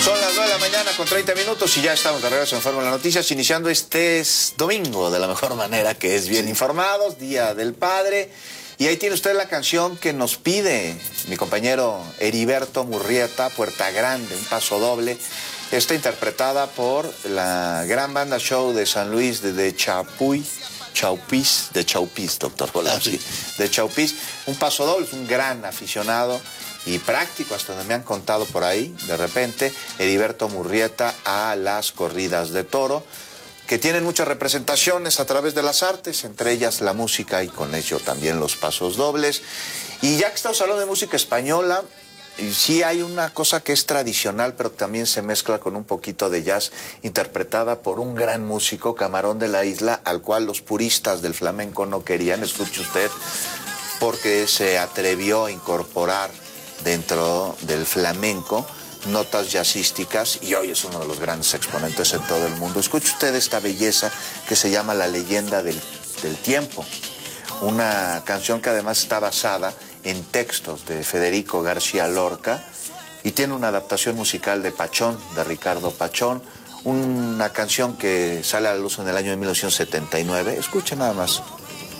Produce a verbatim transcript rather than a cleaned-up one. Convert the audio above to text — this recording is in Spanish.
Son las nueve de la mañana con treinta minutos y ya estamos de regreso en Fórmula Noticias, iniciando este domingo de la mejor manera, que es bien informados, Día del Padre. Y ahí tiene usted la canción que nos pide mi compañero Heriberto Murrieta, Puerta Grande, un paso doble. Está interpretada por la gran banda show de San Luis de, de Chapuy, Chaupís, de Chaupís, doctor Polanski, de Chaupís. Un paso doble, es un gran aficionado y práctico, hasta donde me han contado por ahí, de repente, Heriberto Murrieta a las corridas de toro, que tienen muchas representaciones a través de las artes, entre ellas la música y con ello también los pasos dobles. Y ya que estamos hablando de música española, sí hay una cosa que es tradicional, pero también se mezcla con un poquito de jazz, interpretada por un gran músico, Camarón de la Isla, al cual los puristas del flamenco no querían, escuche usted, porque se atrevió a incorporar dentro del flamenco notas jazzísticas y hoy es uno de los grandes exponentes en todo el mundo. Escuche usted esta belleza que se llama La Leyenda del, del Tiempo, una canción que además está basada en textos de Federico García Lorca y tiene una adaptación musical de Pachón, de Ricardo Pachón, una canción que sale a la luz en el año de mil novecientos setenta y nueve. Escuche nada más.